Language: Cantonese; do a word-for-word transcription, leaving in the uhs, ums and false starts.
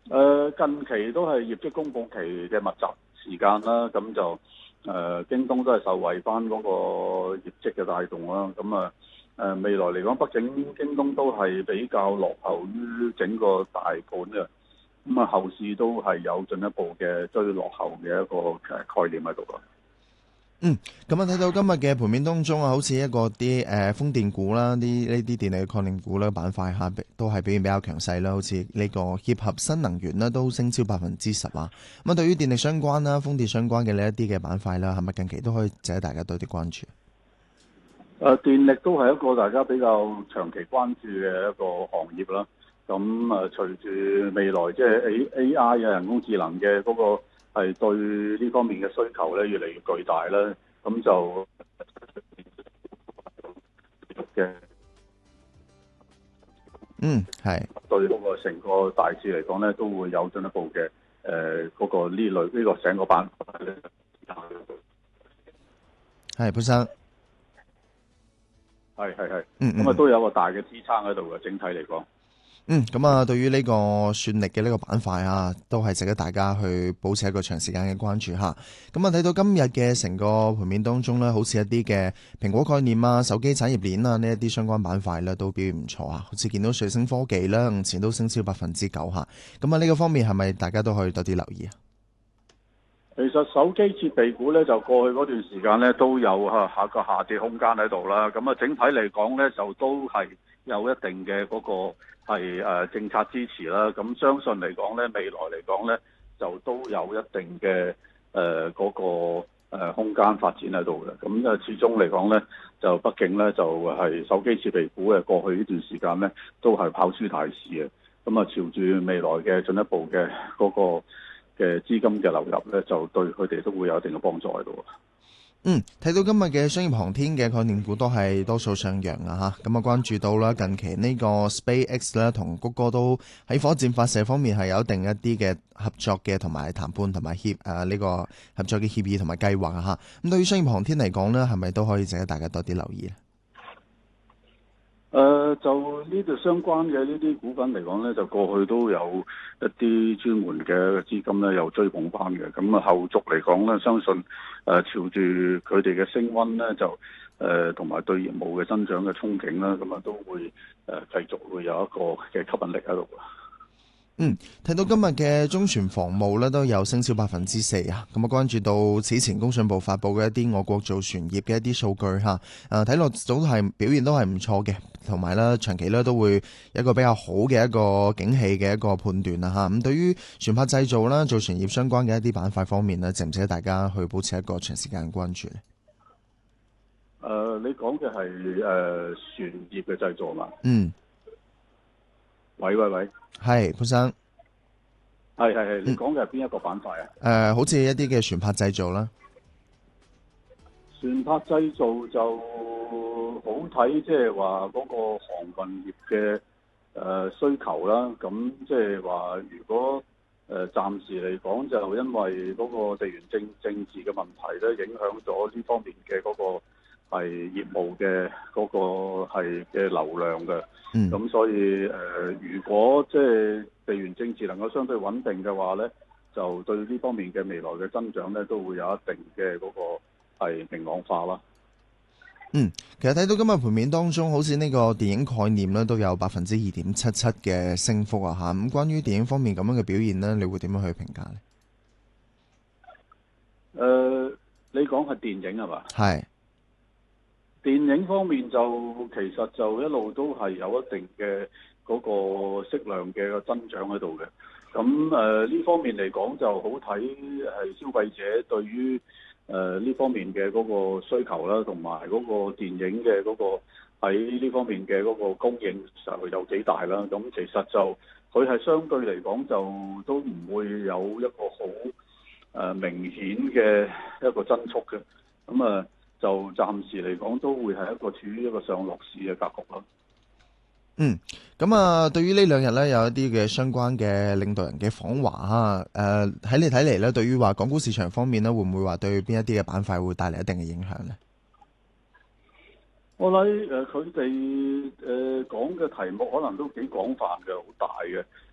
誒近期都係業績公佈期嘅密集時間啦，咁就誒、呃、京東都係受惠翻嗰個業績嘅帶動啦。咁啊誒未來嚟講，畢竟京東都係比較落後於整個大盤嘅，咁啊後市都係有進一步嘅追落後嘅一個誒概念喺度咯。 嗯，咁啊睇到今日嘅盤面當中啊，好似一個啲誒、呃、風電股啦，啲呢啲電力概念股咧板塊下都係表現比較強勢啦。好似呢個協合新能源咧都升超百分之十啊。咁啊，對於電力相關啦、風電相關嘅呢一啲嘅板塊啦，係咪近期都可以值得大家多啲關注？ 誒、呃、電力都係一個大家比較長期關注嘅一個行業啦。咁誒、呃、隨住未來即係 A A I 嘅人工智能嘅嗰、那個係對呢方面嘅需求咧越嚟越巨大啦。咁就嘅嗯係對嗰個成個大市嚟講咧，都會有進一步嘅誒嗰個呢類呢、這個成個板塊咧。 係潘生， 係係係， 嗯嗯咁啊都有個大嘅支撐喺度嘅，整體嚟講。 嗯，咁啊，對於呢個算力嘅呢個板塊啊，都係值得大家去保持一個長時間嘅關注吓。咁啊，睇到今日嘅成個盤面當中呢，好似一啲嘅蘋果概念啊、手機產業鏈啊呢一啲相關板塊呢，都表現唔錯啊。好似見到瑞聲科技啦，目前都升超百分之九吓。咁啊，呢個方面係咪大家都可以多啲留意啊？ 其實手機設備股咧，就過去嗰段時間咧都有嚇下個下跌空間喺度啦。咁啊，整體嚟講咧，就都係有一定嘅嗰個係誒政策支持啦。咁相信嚟講咧，未來嚟講咧，就都有一定嘅誒嗰個誒空間發展喺度嘅。咁啊，始終嚟講咧，就畢竟咧就係手機設備股嘅過去呢段時間咧，都係跑輸大市嘅。咁啊，朝住未來嘅進一步嘅嗰個嘅資金嘅流入咧，就對佢哋都會有一定嘅幫助喺度。 嗯，睇到今日嘅商業航天嘅概念股都係多數上揚啊吓，咁啊關注到啦，近期呢個 SpaceX 咧同谷歌都喺火箭發射方面係有一定一啲嘅合作嘅，同埋談判同埋協誒呢個合作嘅協議同埋計劃啊吓。咁對於商業航天嚟講呢，係咪都可以值得大家多啲留意咧？ 誒、呃，就呢度相關嘅呢啲股份嚟講咧，就過去都有一啲專門嘅資金咧，又追捧翻嘅。咁啊，後續嚟講咧，相信誒、呃、朝住佢哋嘅升溫咧，就誒同埋對業務嘅增長嘅憧憬啦，咁啊都會誒、呃、繼續會有一個嘅吸引力喺度。 嗯，睇到今日嘅中船防務咧都有升超百分之四啊，咁啊關注到此前工信部發佈嘅一啲我國造船業嘅一啲數據吓，誒睇落都係表現都係唔錯嘅，同埋咧長期咧都會有一個比較好嘅一個景氣嘅一個判斷啦吓。咁對於船舶製造啦、造船業相關嘅一啲板塊方面咧，值唔值得大家去保持一個長時間嘅關注咧？ 誒、呃，你講嘅係誒船業嘅製造嘛？ 嗯。 喂喂喂， 係潘生， 係係係，你講嘅係邊一個板塊啊？ 誒、呃，好似一啲嘅船舶製造啦， 船舶製造就好睇，即係話嗰個航運業嘅誒、呃、需求啦。咁即係話，如果誒暫、呃、時嚟講，就因為嗰個地緣政政治嘅問題咧，影響咗呢方面嘅嗰、嗰個係業務嘅嗰個係嘅流量嘅。咁、 嗯， 所以誒、呃，如果即係地緣政治能夠相對穩定嘅話咧，就對呢方面嘅未來嘅增長咧，都會有一定嘅嗰、嗰個係明朗化啦。 嗯，其實睇到今日盤面當中，好似呢個電影概念咧，都有百分之二點七七嘅升幅啊吓。咁關於電影方面咁樣嘅表現呢，你會點樣去評價呢？ 誒、呃，你講係電影係嘛？ 係。 電影方面就其實就一路都係有一定嘅嗰個適量嘅增長喺度嘅。咁誒呢方面嚟講就好睇係消費者對於誒呢方面嘅嗰個需求啦，同埋嗰個電影嘅嗰個喺呢方面嘅嗰個供應上有幾大啦。咁其實就佢係相對嚟講就都唔會有一個好誒明顯嘅一個增速嘅。咁啊〜就暫時嚟講，都會係一個處於一個上落市嘅格局咯。 嗯，咁啊，對於呢兩日咧，有一啲嘅相關嘅領導人嘅訪華啊，誒、呃，喺你睇嚟咧，對於話港股市場方面咧，會唔會話對邊一啲嘅板塊會帶嚟一定嘅影響咧？ 我諗誒，佢哋誒講嘅題目可能都幾廣泛嘅，好大嘅。